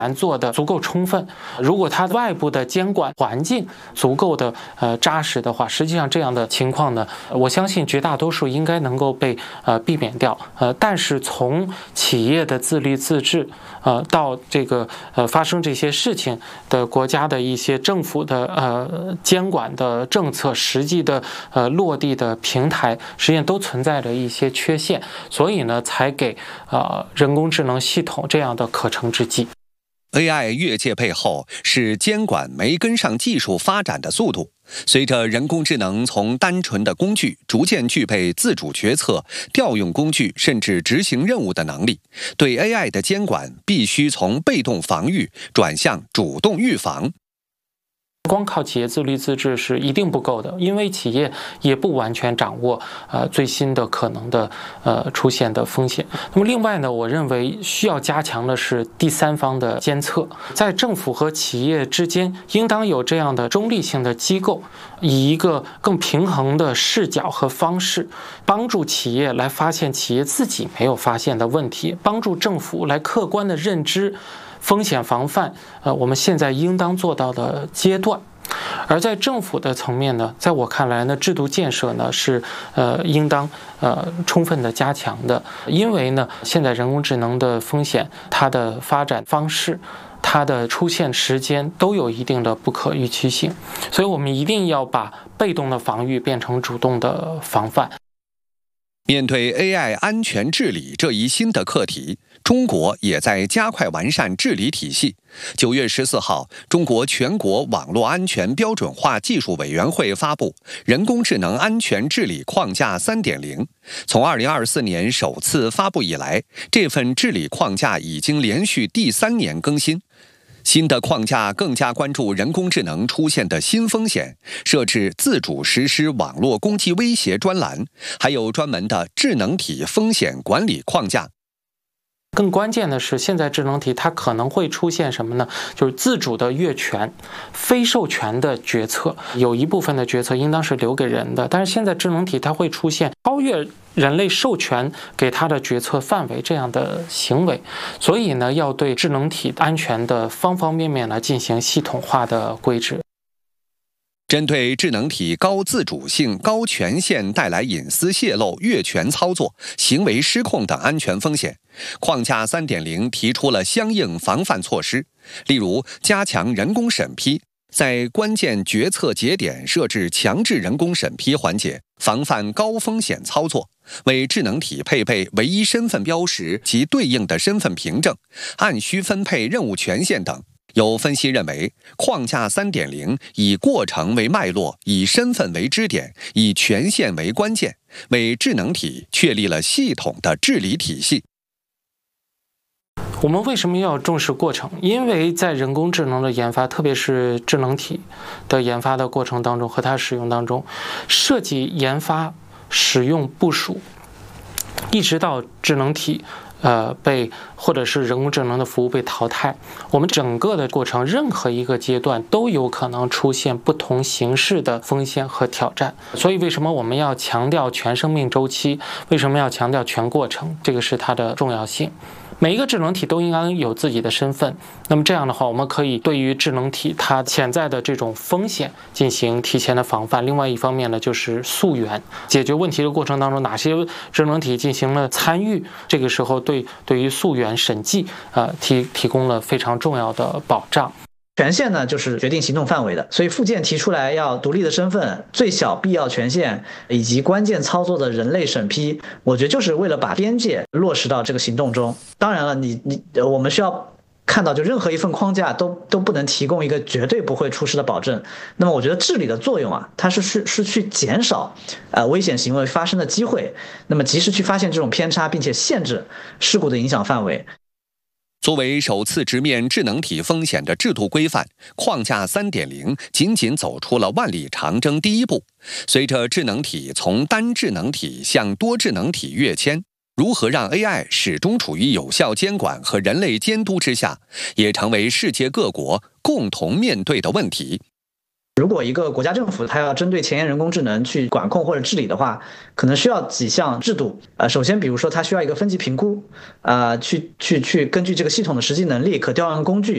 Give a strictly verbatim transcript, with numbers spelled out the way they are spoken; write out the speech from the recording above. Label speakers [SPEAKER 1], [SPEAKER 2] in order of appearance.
[SPEAKER 1] 做的足够充分，如果它外部的监管环境足够的呃扎实的话，实际上这样的情况呢，我相信绝大多数应该能够被呃避免掉。呃，但是从企业的自立自治，呃，到这个呃发生这些事情的国家的一些政府的呃监管的政策，实际的呃落地的平台，实际上都存在着一些缺陷，所以呢，才给呃人工智能系统这样的可乘之机。
[SPEAKER 2] A I 越界背后是监管没跟上技术发展的速度。随着人工智能从单纯的工具逐渐具备自主决策、调用工具甚至执行任务的能力，对 A I 的监管必须从被动防御转向主动预防。
[SPEAKER 1] 光靠企业自律自治是一定不够的，因为企业也不完全掌握呃最新的可能的呃出现的风险。那么另外呢，我认为需要加强的是第三方的监测，在政府和企业之间应当有这样的中立性的机构，以一个更平衡的视角和方式，帮助企业来发现企业自己没有发现的问题，帮助政府来客观的认知风险防范，呃，我们现在应当做到的阶段。而在政府的层面呢，在我看来呢，制度建设呢是呃应当呃充分的加强的，因为呢，现在人工智能的风险，它的发展方式，它的出现时间都有一定的不可预期性，所以我们一定要把被动的防御变成主动的防范。
[SPEAKER 2] 面对 A I 安全治理这一新的课题，中国也在加快完善治理体系。九月十四号，中国全国网络安全标准化技术委员会发布《人工智能安全治理框架 三点零》。从二零二四年首次发布以来，这份治理框架已经连续第三年更新。新的框架更加关注人工智能出现的新风险，设置自主实施网络攻击威胁专栏，还有专门的智能体风险管理框架。
[SPEAKER 1] 更关键的是，现在智能体它可能会出现什么呢？就是自主的越权、非授权的决策，有一部分的决策应当是留给人的，但是现在智能体它会出现超越人类授权给它的决策范围这样的行为，所以呢，要对智能体安全的方方面面来进行系统化的规制。
[SPEAKER 2] 针对智能体高自主性、高权限带来隐私泄露、越权操作、行为失控等安全风险，框架 三点零 提出了相应防范措施，例如加强人工审批，在关键决策节点设置强制人工审批环节，防范高风险操作，为智能体配备唯一身份标识及对应的身份凭证，按需分配任务权限等。有分析认为，框架 三点零 以过程为脉络，以身份为支点，以权限为关键，为智能体确立了系统的治理体系。
[SPEAKER 1] 我们为什么要重视过程？因为在人工智能的研发，特别是智能体的研发的过程当中和它使用当中，设计、研发、使用、部署，一直到智能体呃，被或者是人工智能的服务被淘汰，我们整个的过程，任何一个阶段都有可能出现不同形式的风险和挑战。所以，为什么我们要强调全生命周期？为什么要强调全过程？这个是它的重要性。每一个智能体都应该有自己的身份，那么这样的话，我们可以对于智能体它潜在的这种风险进行提前的防范。另外一方面呢，就是溯源，解决问题的过程当中，哪些智能体进行了参与，这个时候对对于溯源审计呃提提供了非常重要的保障。
[SPEAKER 3] 权限呢，就是决定行动范围的，所以附件提出来要独立的身份、最小必要权限以及关键操作的人类审批，我觉得就是为了把边界落实到这个行动中。当然了，你你我们需要看到，就任何一份框架都都不能提供一个绝对不会出事的保证。那么我觉得治理的作用啊，它是是是去减少呃危险行为发生的机会，那么及时去发现这种偏差，并且限制事故的影响范围。
[SPEAKER 2] 作为首次直面智能体风险的制度规范，框架 三点零 仅仅走出了万里长征第一步。随着智能体从单智能体向多智能体跃迁，如何让 A I 始终处于有效监管和人类监督之下，也成为世界各国共同面对的问题。
[SPEAKER 3] 如果一个国家政府它要针对前沿人工智能去管控或者治理的话，可能需要几项制度。呃，首先，比如说它需要一个分级评估，呃，去去去根据这个系统的实际能力、可调用工具